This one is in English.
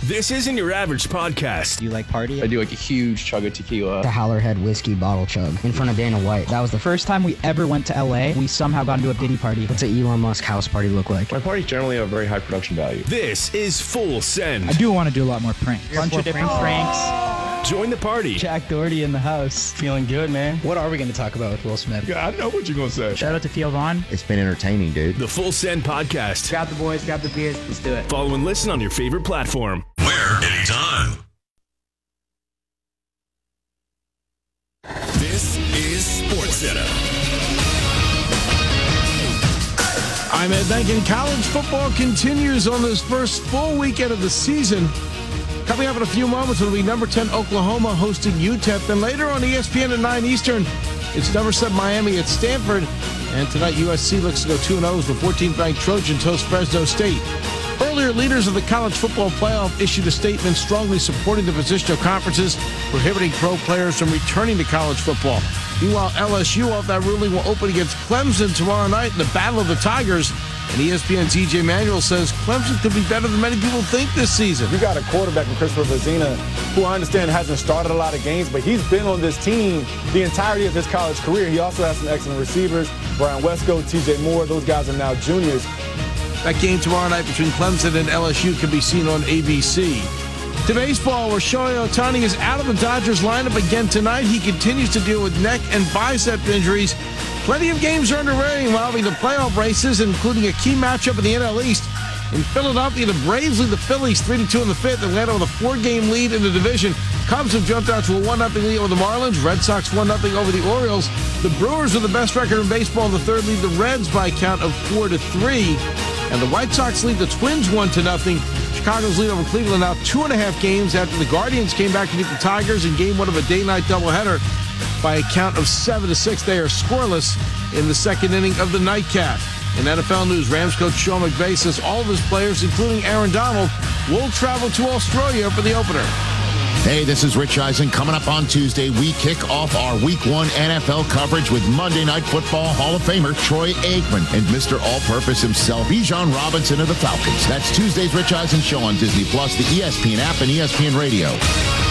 This isn't your average podcast. Do you like party? I do like a huge chug of tequila. The Howlerhead whiskey bottle chug in front of Dana White. That was the First time we ever went to LA, we somehow got into a Diddy party. What's an Elon Musk house party look like? My parties generally have very high production value. This is Full Send. I do want to do a lot more pranks. Bunch of different pranks. Join the party. Jack Doherty in the house. Feeling good, man. What are we going to talk about with Will Smith? Yeah, I know what you're going to say. Shout out to Theo Vaughn. It's been entertaining, dude. The Full Send Podcast. Grab the boys, grab the beers, let's do it. Follow and listen on your favorite platform. Where? Anytime. This is SportsCenter. I'm Ed Duncan. College football continues on this first full weekend of the season. Coming up in a few moments, it'll be number 10 Oklahoma hosting UTEP. Then later on ESPN at 9 Eastern, it's number 7 Miami at Stanford. And tonight, USC looks to go 2-0 as the 14th-ranked Trojans host Fresno State. Earlier, leaders of the college football playoff issued a statement strongly supporting the position of conferences, prohibiting pro players from returning to college football. Meanwhile, LSU, off that ruling, will open against Clemson tomorrow night in the Battle of the Tigers. And ESPN's E.J. Manuel says Clemson could be better than many people think this season. You got a quarterback in Christopher Vezina, who I understand hasn't started a lot of games, but he's been on this team the entirety of his college career. He also has some excellent receivers. Brian Westcott, T.J. Moore, those guys are now juniors. That game tomorrow night between Clemson and LSU can be seen on ABC. To baseball, where Shohei Ohtani is out of the Dodgers lineup again tonight. He continues to deal with neck and bicep injuries. Plenty of games are underway involving the playoff races, including a key matchup in the NL East. In Philadelphia, the Braves lead the Phillies 3-2 in the fifth. Atlanta with a 4-game lead in the division. Cubs have jumped out to a 1-0 lead over the Marlins. Red Sox 1-0 over the Orioles. The Brewers are the best record in baseball in the third, lead the Reds by a count of 4-3. And the White Sox lead the Twins 1-0. Chicago's lead over Cleveland now 2.5 games after the Guardians came back to beat the Tigers in game 1 of a day-night doubleheader by a count of 7-6. They are scoreless in the second inning of the nightcap. In NFL news, Rams coach Sean McVay says all of his players, including Aaron Donald, will travel to Australia for the opener. Hey, this is Rich Eisen. Coming up on Tuesday, we kick off our Week 1 NFL coverage with Monday Night Football Hall of Famer Troy Aikman and Mr. All-Purpose himself, Bijan Robinson of the Falcons. That's Tuesday's Rich Eisen Show on Disney+, the ESPN app, and ESPN Radio.